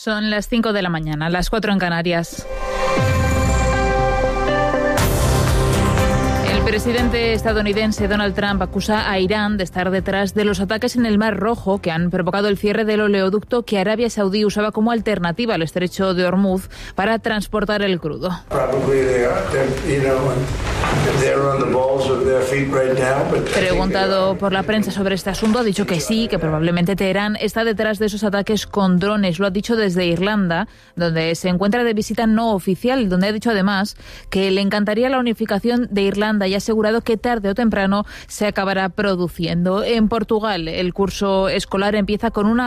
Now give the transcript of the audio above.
Son las 5 de la mañana, las 4 en Canarias. El presidente estadounidense Donald Trump acusa a Irán de estar detrás de los ataques en el Mar Rojo que han provocado el cierre del oleoducto que Arabia Saudí usaba como alternativa al estrecho de Hormuz para transportar el crudo. Preguntado por la prensa sobre este asunto, ha dicho que sí, que probablemente Teherán está detrás de esos ataques con drones. Lo ha dicho desde Irlanda, donde se encuentra de visita no oficial, donde ha dicho además que le encantaría la unificación de Irlanda y ha asegurado que tarde o temprano se acabará produciendo. En Portugal, el curso escolar empieza con una